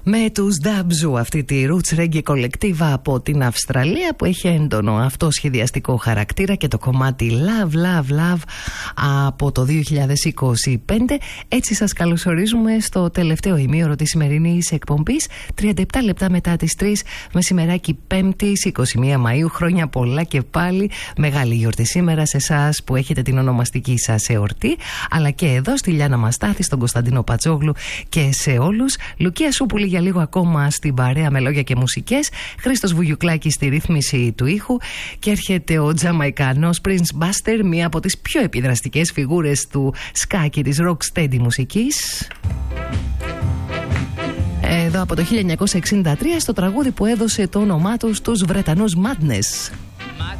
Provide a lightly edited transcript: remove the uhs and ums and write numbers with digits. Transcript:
Με τους Dabzu, αυτή τη roots reggae κολεκτίβα από την Αυστραλία που έχει έντονο αυτό σχεδιαστικό χαρακτήρα και το κομμάτι Love, Love, Love από το 2025. Έτσι σας καλωσορίζουμε στο τελευταίο ημίωρο της σημερινής εκπομπής, 37 λεπτά μετά τις 3 μεσημεράκι 5ης 21 Μαΐου. Χρόνια πολλά και πάλι, μεγάλη γιορτή σήμερα σε εσάς που έχετε την ονομαστική σας εορτή, αλλά και εδώ στη Λιάνα Μαστάθη, στον Κωνσταντίνο Πατζόγλου και σε όλους. Λουκία Σούπουλη για λίγο ακόμα στην παρέα με λόγια και μουσικές, Χρήστος Βουγιουκλάκης στη ρύθμιση του ήχου και έρχεται ο Τζαμαϊκανός Prince Buster, μία από τις πιο επιδραστικές φιγούρες του ska και της rocksteady μουσικής. Εδώ από το 1963 στο τραγούδι που έδωσε το όνομά του στους Βρετανούς Madness.